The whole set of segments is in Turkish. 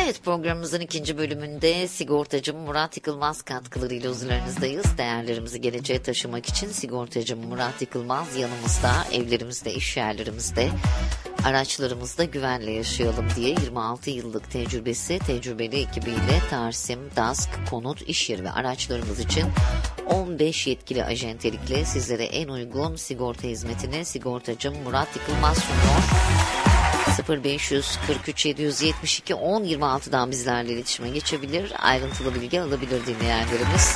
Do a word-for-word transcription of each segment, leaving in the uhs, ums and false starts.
Evet, programımızın ikinci bölümünde sigortacı Murat Yıkılmaz katkılarıyla huzurlarınızdayız. Değerlerimizi geleceğe taşımak için sigortacı Murat Yıkılmaz yanımızda, evlerimizde, iş yerlerimizde, araçlarımızda güvenle yaşayalım diye yirmi altı yıllık tecrübesi, tecrübeli ekibiyle Tarsim, DASK, konut, iş yeri ve araçlarımız için on beş yetkili ajentelikle sizlere en uygun sigorta hizmetini sigortacı Murat Yıkılmaz sunuyor. sıfır beş kırk üç yedi yüz yetmiş iki on yirmi altıdan bizlerle iletişime geçebilir, ayrıntılı bilgi alabilir dinleyenlerimiz.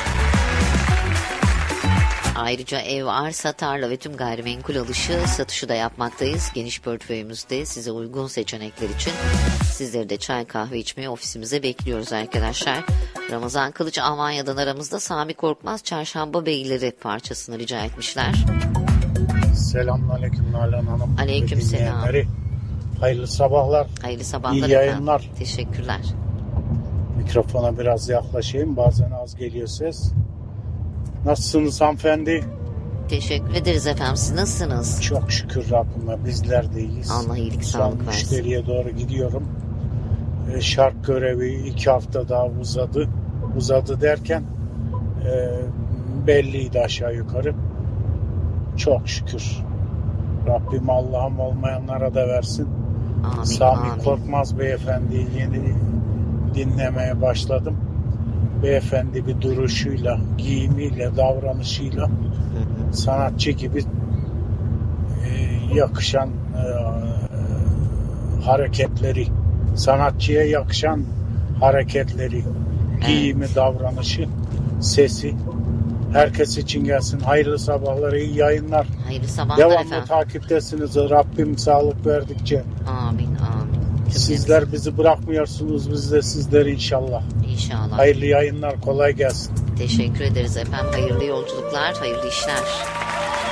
Ayrıca ev, arsa, tarla ve tüm gayrimenkul alışı, satışı da yapmaktayız. Geniş portföyümüzde size uygun seçenekler için sizleri de çay kahve içmeye ofisimize bekliyoruz arkadaşlar. Ramazan Kılıç Almanya'dan aramızda, Sami Korkmaz Çarşamba Beyleri parçasını rica etmişler. Selamünaleyküm Nalan Hanım. Aleykümselam. Hayırlı sabahlar. Hayırlı sabahlar. İyi yayınlar. Efendim. Teşekkürler. Mikrofona biraz yaklaşayım. Bazen az geliyor ses. Nasılsınız hanımefendi? Teşekkür ederiz efendim. Siz nasılsınız? Çok şükür Rabbime. Bizler de iyiyiz. Allah iyilik Son sağlık versin. müşteriye doğru gidiyorum. E, şark görevi iki hafta daha uzadı. Uzadı derken e, belliydi aşağı yukarı. Çok şükür. Rabbim Allah'ım olmayanlara da versin. Amin, Sami amin. Korkmaz beyefendiyi yeni dinlemeye başladım. Beyefendi bir duruşuyla, giyimiyle, davranışıyla sanatçı gibi e, yakışan e, hareketleri, sanatçıya yakışan hareketleri, giyimi, davranışı, sesi herkes için gelsin. Hayırlı sabahlar, iyi yayınlar. Hayırlı sabahlar Devamlı efendim. takiptesiniz. Rabbim sağlık verdikçe. Amin, amin. Sizler bizi bırakmıyorsunuz, biz de sizleri inşallah. İnşallah. Hayırlı yayınlar, kolay gelsin. Teşekkür ederiz efendim. Hayırlı yolculuklar, hayırlı işler.